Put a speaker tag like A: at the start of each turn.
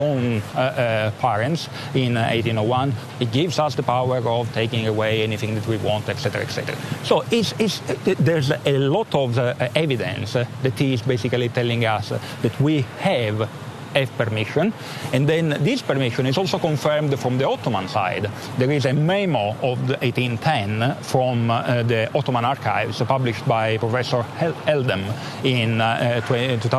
A: own parents in 1801. It gives us the power of taking away anything that we want, etc., etc. So there's a lot of evidence that is basically telling us that we have permission, and then this permission is also confirmed from the Ottoman side. There is a memo of the 1810 from the Ottoman archives published by Professor Eldem in 2000.